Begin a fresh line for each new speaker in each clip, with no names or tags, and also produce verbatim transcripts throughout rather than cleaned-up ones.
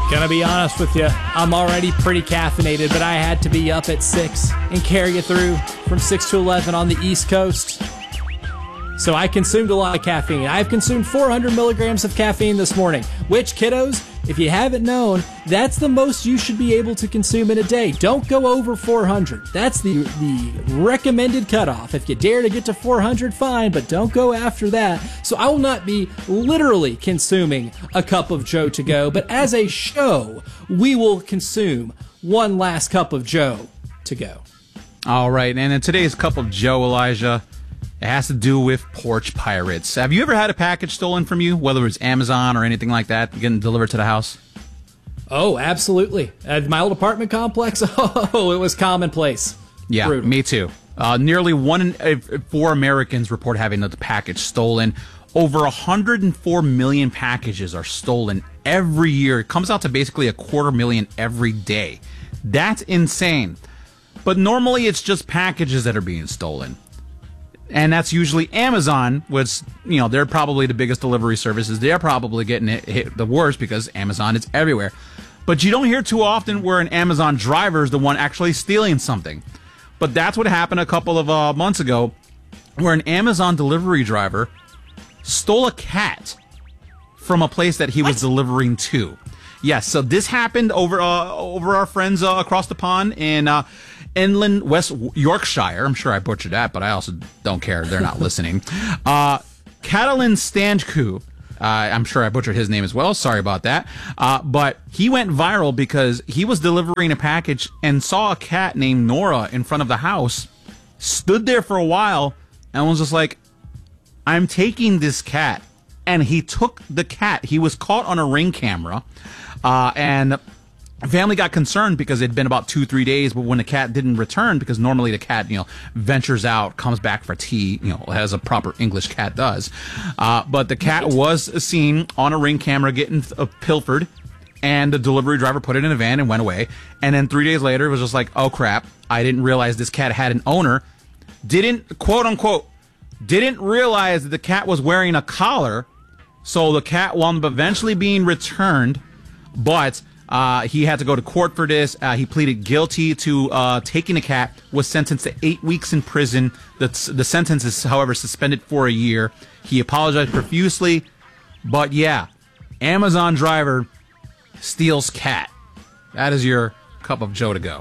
Gonna be honest with you, I'm already pretty caffeinated, but I had to be up at six and carry it through from six to eleven on the East Coast. So I consumed a lot of caffeine. I've consumed four hundred milligrams of caffeine this morning, which, kiddos, if you haven't known, that's the most you should be able to consume in a day. Don't go over four hundred. That's the, the recommended cutoff. If you dare to get to four hundred, fine, but don't go after that. So I will not be literally consuming a cup of Joe to go, but as a show, we will consume one last cup of Joe to go.
All right, and in today's cup of Joe, Elijah, it has to do with porch pirates. Have you ever had a package stolen from you, whether it's Amazon or anything like that, getting delivered to the house?
Oh, absolutely. At my old apartment complex, oh, it was commonplace.
Yeah,
Brutal.
Me too. Uh, nearly one in four Americans report having a package stolen. Over one hundred four million packages are stolen every year. It comes out to basically a quarter million every day. That's insane. But normally it's just packages that are being stolen. And that's usually Amazon, which, you know, they're probably the biggest delivery services. They're probably getting hit, hit the worst because Amazon is everywhere. But you don't hear too often where an Amazon driver is the one actually stealing something. But that's what happened a couple of uh, months ago, where an Amazon delivery driver stole a cat from a place that he was what? delivering to. Yes, so this happened over uh, over our friends uh, across the pond in uh, Inland West Yorkshire. I'm sure I butchered that, but I also don't care. They're not listening. Uh, Catalin Stanchku. Uh, I'm sure I butchered his name as well. Sorry about that. Uh, but he went viral because he was delivering a package and saw a cat named Nora in front of the house, stood there for a while, and was just like, I'm taking this cat. And he took the cat. He was caught on a Ring camera. Uh, and family got concerned because it'd been about two, three days. But when the cat didn't return, because normally the cat, you know, ventures out, comes back for tea, you know, as a proper English cat does. Uh, but the cat was seen on a Ring camera getting uh, pilfered. And the delivery driver put it in a van and went away. And then three days later, it was just like, oh, crap. I didn't realize this cat had an owner. Didn't, quote unquote, didn't realize that the cat was wearing a collar. So the cat wound up eventually being returned, but uh, he had to go to court for this. Uh, he pleaded guilty to uh, taking a cat, was sentenced to eight weeks in prison. The, the sentence is, however, suspended for a year. He apologized profusely, but yeah, Amazon driver steals cat. That is your cup of Joe to go.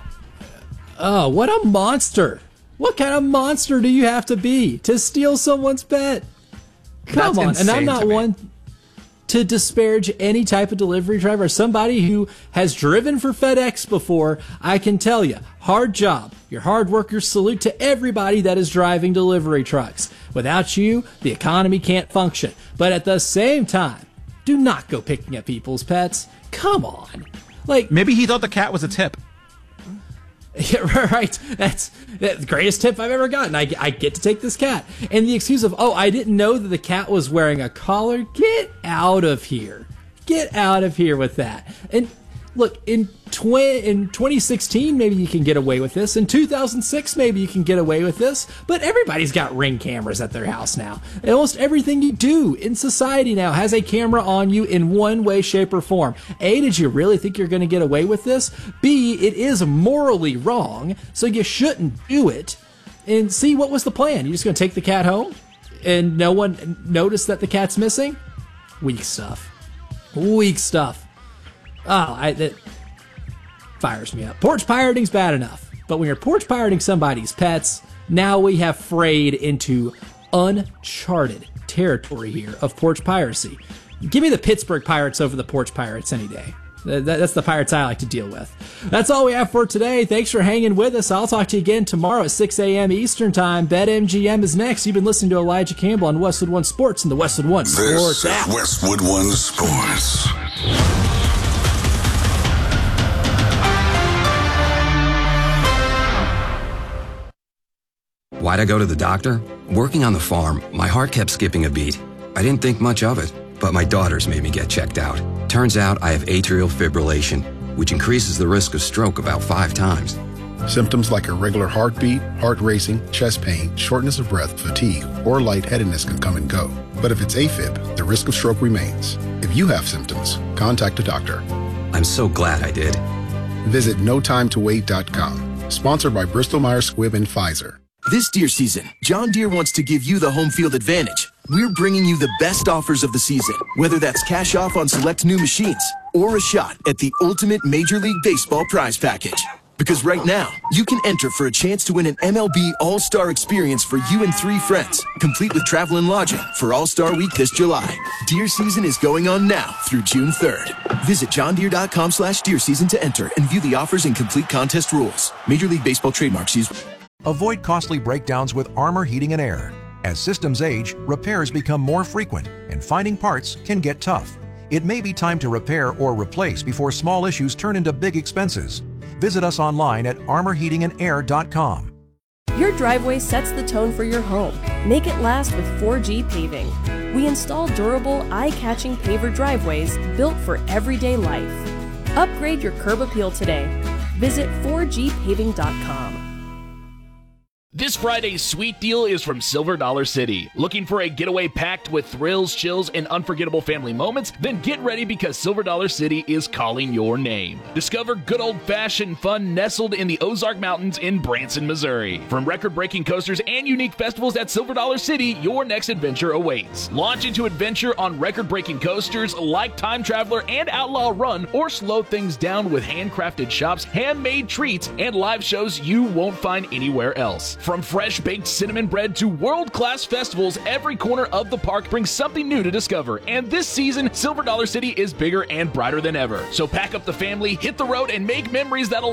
Oh, what a monster. What kind of monster do you have to be to steal someone's pet? Come
That's
on, and I'm not
to
one to disparage any type of delivery driver. Somebody who has driven for FedEx before, I can tell you, hard job. You're hard workers. Salute to everybody that is driving delivery trucks. Without you, the economy can't function. But at the same time, do not go picking up people's pets. Come on. Like,
maybe he thought the cat was a tip.
Yeah, right. That's, that's the greatest tip I've ever gotten. I, I get to take this cat. And the excuse of, oh, I didn't know that the cat was wearing a collar. Get out of here. Get out of here with that. And look, in tw- in twenty sixteen, maybe you can get away with this. In two thousand six, maybe you can get away with this. But everybody's got Ring cameras at their house now. And almost everything you do in society now has a camera on you in one way, shape, or form. A, did you really think you're going to get away with this? B, it is morally wrong, so you shouldn't do it. And C, what was the plan? You just going to take the cat home and no one noticed that the cat's missing? Weak stuff. Weak stuff. Oh, I, that fires me up. Porch pirating's bad enough. But when you're porch pirating somebody's pets, now we have frayed into uncharted territory here of porch piracy. Give me the Pittsburgh Pirates over the porch pirates any day. That, that's the pirates I like to deal with. That's all we have for today. Thanks for hanging with us. I'll talk to you again tomorrow at six a.m. Eastern Time. BetMGM is next. You've been listening to Elijah Campbell on Westwood One Sports and the Westwood One Sports
This
app.
is Westwood One Sports.
Why'd I go to the doctor? Working on the farm, my heart kept skipping a beat. I didn't think much of it, but my daughters made me get checked out. Turns out I have atrial fibrillation, which increases the risk of stroke about five times.
Symptoms like irregular heartbeat, heart racing, chest pain, shortness of breath, fatigue, or lightheadedness can come and go. But if it's AFib, the risk of stroke remains. If you have symptoms, contact a doctor.
I'm so glad I did.
Visit no time to wait dot com. Sponsored by Bristol Myers Squibb and Pfizer.
This deer season, John Deere wants to give you the home field advantage. We're bringing you the best offers of the season, whether that's cash off on select new machines or a shot at the ultimate Major League Baseball prize package. Because right now, you can enter for a chance to win an M L B All-Star experience for you and three friends, complete with travel and lodging for All-Star Week this July. Deer season is going on now through June third. Visit john deere dot com slash deer season to enter and view the offers and complete contest rules. Major League Baseball trademarks used.
Avoid costly breakdowns with Armor Heating and Air. As systems age, repairs become more frequent, and finding parts can get tough. It may be time to repair or replace before small issues turn into big expenses. Visit us online at armor heating and air dot com.
Your driveway sets the tone for your home. Make it last with four G Paving. We install durable, eye-catching paver driveways built for everyday life. Upgrade your curb appeal today. Visit four G paving dot com.
This Friday's sweet deal is from Silver Dollar City. Looking for a getaway packed with thrills, chills, and unforgettable family moments? Then get ready because Silver Dollar City is calling your name. Discover good old-fashioned fun nestled in the Ozark Mountains in Branson, Missouri. From record-breaking coasters and unique festivals at Silver Dollar City, your next adventure awaits. Launch into adventure on record-breaking coasters like Time Traveler and Outlaw Run, or slow things down with handcrafted shops, handmade treats, and live shows you won't find anywhere else. From fresh baked cinnamon bread to world-class festivals, every corner of the park brings something new to discover. And this season, Silver Dollar City is bigger and brighter than ever. So pack up the family, hit the road, and make memories that'll